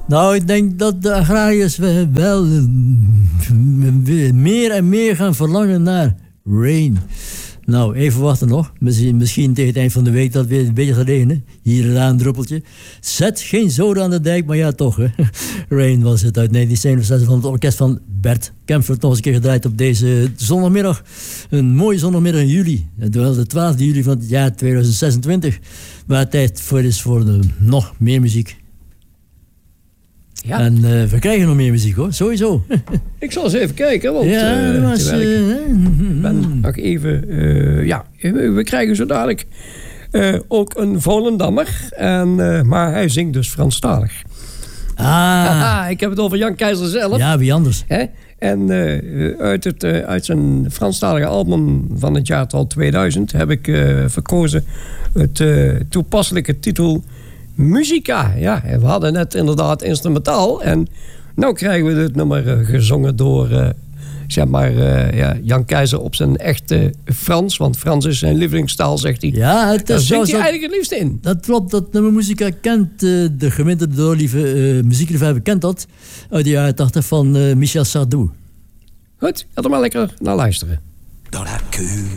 Nou, ik denk dat de agrariërs wel meer en meer gaan verlangen naar Rain. Nou, even wachten nog. Misschien tegen het eind van de week dat weer een beetje gaat regenen. Hier en daar een druppeltje. Zet geen zoden aan de dijk, maar ja, toch. Hè. Rain was het uit 1967 van het orkest van Bert Kaempfert. Nog eens een keer gedraaid op deze zondagmiddag. Een mooie zondagmiddag in juli. Wel de 12e juli van het jaar 2026. Waar het tijd voor is voor nog meer muziek. Ja. En we krijgen nog meer muziek hoor, sowieso. Ik zal eens even kijken, want ben nog even... we krijgen zo dadelijk ook een Volendammer. Maar hij zingt dus Franstalig. Ik heb het over Jan Keizer zelf. Ja, wie anders? Hè? En uit zijn Franstalige album van het jaartal 2000 heb ik verkozen het toepasselijke titel Musica. Ja, we hadden net inderdaad instrumentaal. En nou krijgen we dit nummer gezongen door Jan Keizer op zijn echte Frans. Want Frans is zijn lievelingstaal, zegt hij. Ja, daar zingt hij eigenlijk het liefst in. Dat klopt, dat nummer Musica kent de gemiddelde doorlieve muziekliefhebber kent dat. Uit de jaren 80 van Michel Sardou. Goed, laten we maar lekker naar luisteren. Dans la queue